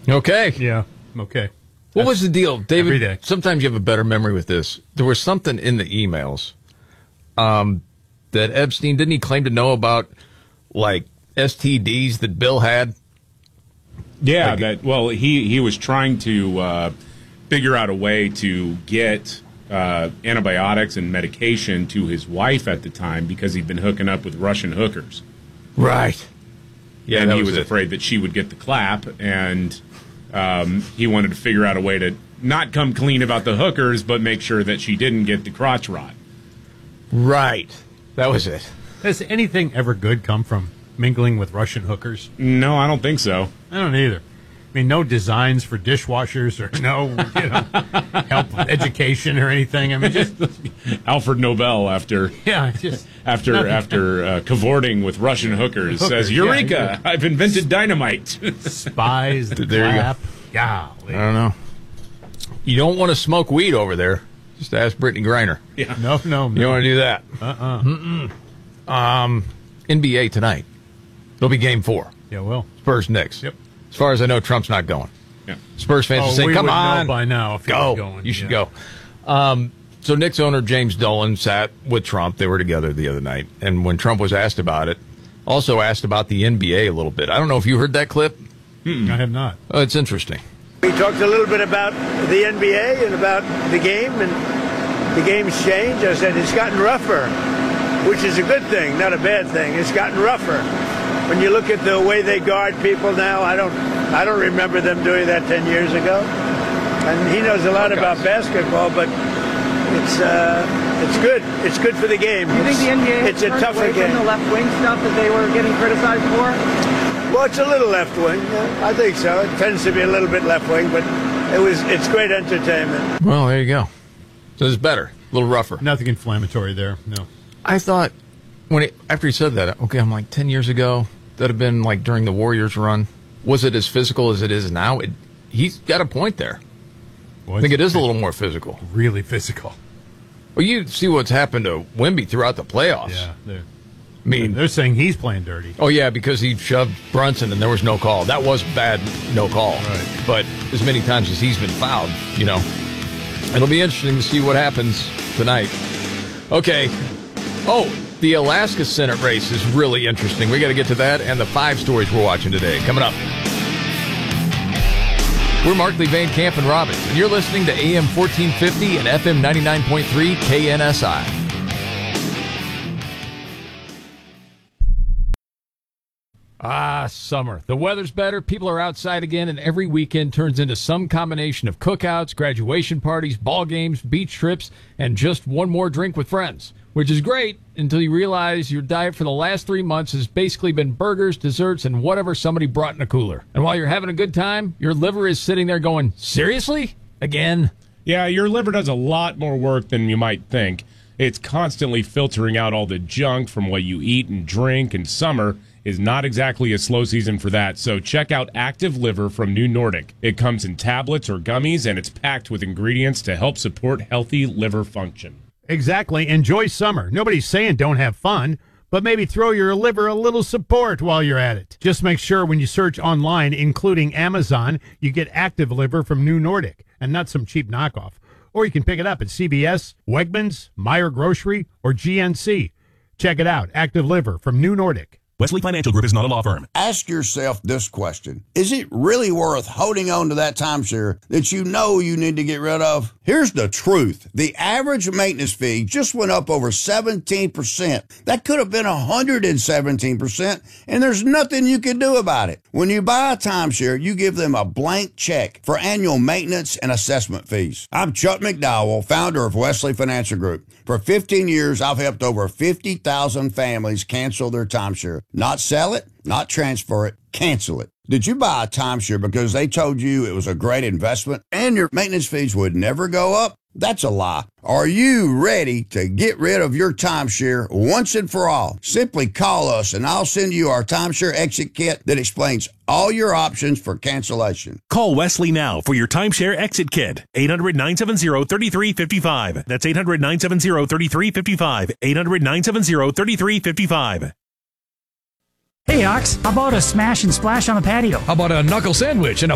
Okay. Yeah, okay. What was the deal, David? Every day. Sometimes you have a better memory with this. There was something in the emails that Epstein, didn't he claim to know about, like, STDs that Bill had? Yeah, he was trying to figure out a way to get antibiotics and medication to his wife at the time because he'd been hooking up with Russian hookers. Right. Yeah, and he was afraid that she would get the clap, and he wanted to figure out a way to not come clean about the hookers, but make sure that she didn't get the crotch rot. Right. That was it. Has anything ever good come from mingling with Russian hookers? No, I don't think so. I don't either. I mean, no designs for dishwashers or no, help with education or anything. I mean, just Alfred Nobel after cavorting with Russian hookers says, "Eureka! I've invented dynamite." Spies, the clap. Golly. I don't know. You don't want to smoke weed over there. Just ask Brittany Griner. Yeah. No. You don't want to do that. NBA tonight. It'll be Game 4. Yeah, well. Spurs Knicks. Yep. As far as I know, Trump's not going. Yeah. Spurs fans are saying, "Come on, know by now if go. Going. You should go." So Knicks owner James Dolan sat with Trump. They were together the other night, and when Trump was asked about it, also asked about the NBA a little bit. I don't know if you heard that clip. I have not. Oh, it's interesting. We talked a little bit about the NBA and about the game, and the game's changed. I said it's gotten rougher, which is a good thing, not a bad thing. It's gotten rougher. When you look at the way they guard people now, I don't remember them doing that 10 years ago. And he knows a lot about basketball, but it's good. It's good for the game. Do you think the NBA has turned away from the left wing stuff that they were getting criticized for? Well, it's a little left wing. I think so. It tends to be a little bit left wing, but it's great entertainment. Well, there you go. So it's better, a little rougher. Nothing inflammatory there. No. I thought after he said that, okay, I'm like 10 years ago. That'd have been like during the Warriors run. Was it as physical as it is now? He's got a point there. Well, I think it is a little more physical. Really physical. Well, you see what's happened to Wemby throughout the playoffs. Yeah. They're saying he's playing dirty. Oh, yeah, because he shoved Brunson and there was no call. That was bad, no call. Right. But as many times as he's been fouled, it'll be interesting to see what happens tonight. Okay. Oh, the Alaska Senate race is really interesting. We got to get to that and the 5 stories we're watching today. Coming up. We're Markley, Van Camp, and Robbins, and you're listening to AM 1450 and FM 99.3 KNSI. Summer. The weather's better, people are outside again, and every weekend turns into some combination of cookouts, graduation parties, ball games, beach trips, and just one more drink with friends. Which is great until you realize your diet for the last 3 months has basically been burgers, desserts, and whatever somebody brought in a cooler. And while you're having a good time, your liver is sitting there going, seriously? Again? Yeah, your liver does a lot more work than you might think. It's constantly filtering out all the junk from what you eat and drink, and summer is not exactly a slow season for that, so check out Active Liver from New Nordic. It comes in tablets or gummies, and it's packed with ingredients to help support healthy liver function. Exactly. Enjoy summer. Nobody's saying don't have fun, but maybe throw your liver a little support while you're at it. Just make sure when you search online, including Amazon, you get Active Liver from New Nordic and not some cheap knockoff. Or you can pick it up at CVS, Wegmans, Meijer Grocery, or GNC. Check it out. Active Liver from New Nordic. Wesley Financial Group is not a law firm. Ask yourself this question. Is it really worth holding on to that timeshare that you know you need to get rid of? Here's the truth. The average maintenance fee just went up over 17%. That could have been 117%, and there's nothing you can do about it. When you buy a timeshare, you give them a blank check for annual maintenance and assessment fees. I'm Chuck McDowell, founder of Wesley Financial Group. For 15 years, I've helped over 50,000 families cancel their timeshare. Not sell it, not transfer it, cancel it. Did you buy a timeshare because they told you it was a great investment and your maintenance fees would never go up? That's a lie. Are you ready to get rid of your timeshare once and for all? Simply call us and I'll send you our timeshare exit kit that explains all your options for cancellation. Call Wesley now for your timeshare exit kit. 800-970-3355. That's 800-970-3355. 800-970-3355. Hey, Ox, how about a smash and splash on the patio? How about a knuckle sandwich and a